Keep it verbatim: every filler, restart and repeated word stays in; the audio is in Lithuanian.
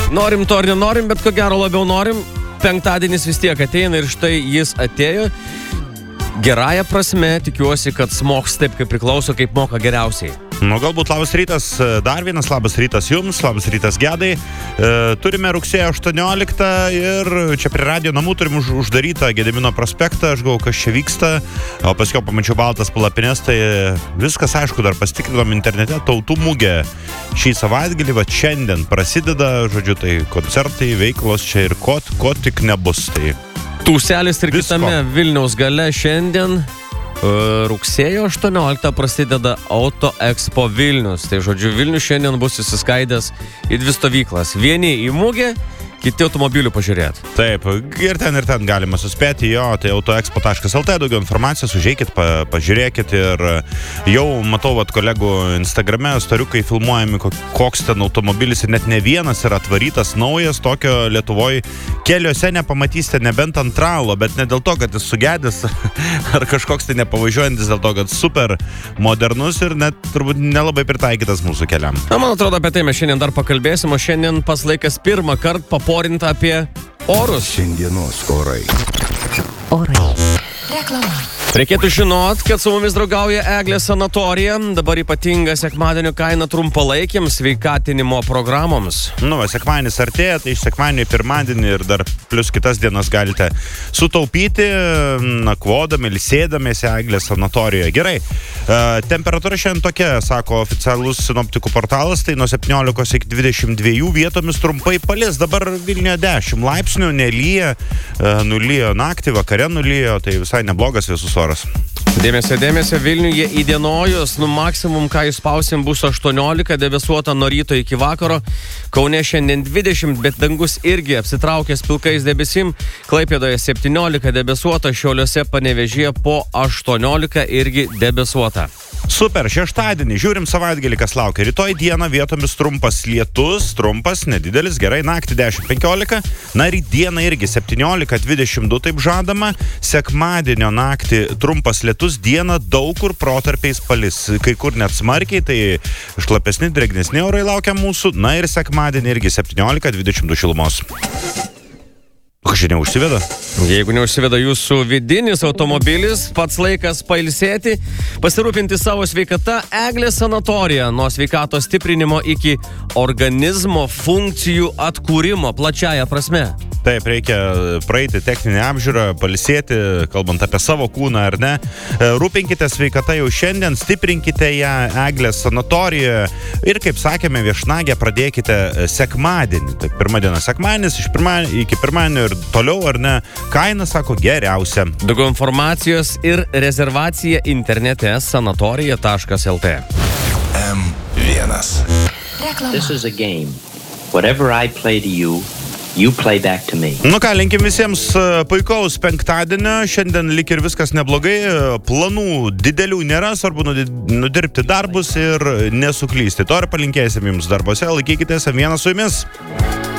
Norim to ar nenorim, bet ko gero labiau norim. Penktadienis vis tiek ateina ir štai jis atėjo. Gerąją prasme, tikiuosi, kad smogs taip, kaip priklauso, kaip moka geriausiai. Nu, galbūt labas rytas, dar vienas labas rytas jums, labas rytas Gedai. E, turime rugsėjo aštuonioliktą ir čia prie radio namų turim už, uždarytą Gedimino prospektą. Aš galvoju, kas čia vyksta, o paskui pamačiau baltas palapines, tai viskas aišku, dar pasitikrinom internete. Tautų mugė šį savaitgalį, va šiandien prasideda, žodžiu, tai koncertai, veiklos čia ir ko, ko tik nebus. Tai Tūselis ir visko. kitame Vilniaus gale šiandien rugsėjo aštuonioliktą prasideda Auto Expo Vilnius. Tai žodžiu, Vilnius šiandien bus įsiskaidęs į dvi stovyklas. Vieni į mugę, kiti automobilių pažiūrėti. Taip, ir ten ir ten galima suspėti, jo, tai autoexpo taškas el tė, daugiau informacijos, užeikit, pa, pažiūrėkit ir jau matau, vat, kolegų Instagrame storiukai filmuojami, koks ten automobilis ir net ne vienas yra atvarytas naujas, tokio Lietuvoje keliuose nepamatysite nebent ant tralo, bet ne dėl to, kad jis sugedęs ar kažkoks tai nepavažiuojantis, dėl to, kad super modernus ir net turbūt nelabai pritaikytas mūsų keliam. Na, man atrodo, apie tai mes šiandien dar pakalbėsim, o šiandien pas laikas pirmą kartą paporinta apie orus. Šiandienos orai. Orai. Reklama. Reikėtų žinot, kad su mumis draugauja Eglės sanatorija, dabar ypatinga sekmadienio kaina trumpalaikiams sveikatinimo programoms. Nu, va, sekmadienis artėja, tai iš sekmadienio į pirmadienį ir dar plus kitas dienas galite sutaupyti, nakvodami, ilsėdamiesi Eglės sanatorijoje. Gerai, e, temperatūra šiandien tokia, sako oficialus sinoptikų portalas, tai nuo septyniolikos iki dvidešimt dviejų vietomis trumpai palis. Dabar Vilniuje dešimt laipsnių, nelyja, e, nulyjo naktį, vakare nulyjo, tai visai neblogas visus oras. Dėmesio, dėmesio, Vilniuje įdienojus, nu maksimum, ką jūs spausim, bus aštuoniolika, debesuota nuo ryto iki vakaro. Kaune šiandien dvidešimt, bet dangus irgi apsitraukęs pilkais debesim. Klaipėdoje septyniolika, debesuota, Šiauliuose, Panevėžyje po aštuoniolika irgi debesuota. Super, šeštadienį, žiūrim savaitgalį, kas laukia. Rytoj dieną vietomis trumpas lietus, trumpas, nedidelis, gerai, naktį dešimt penkiolika, na ryt dieną irgi septyniolika dvidešimt du, taip žadama. Sekmadienio naktį trumpas lietus, dieną daug kur protarpiais palis, kai kur net smarkiai, tai šlapesni, drėgnesni orai laukia mūsų, na ir sekmadienį irgi septyniolika dvidešimt du šilumos. Kažkai neužsiveda? Jeigu neužsiveda jūsų vidinis automobilis, pats laikas pailsėti, pasirūpinti savo sveikata. Eglės sanatorija, nuo sveikatos stiprinimo iki organizmo funkcijų atkūrimo plačiaja prasme. Taip, reikia praeiti techninę apžiūrą, pailsėti, kalbant apie savo kūną ar ne. Rūpinkite sveikata jau šiandien, stiprinkite ją Eglės sanatorijoje ir, kaip sakėme, viešnagę pradėkite sekmadienį. Tai pirma diena sekmadienis, iš pirmadienio iki pirmadienio ir toliau, ar ne, kaina, sako, geriausia. Daugiau informacijos ir rezervacija internete sanatorija taškas el tė. M vienas. Reklama. This is a game. Whatever I play to you, you play back to me. Nu ką, linkim visiems puikaus penktadienio. Šiandien lik ir viskas neblogai. Planų didelių nėra, svarbu nudirbti darbus ir nesuklysti. To ir palinkėsim jums darbuose. Laikykitės, vienas su jumis.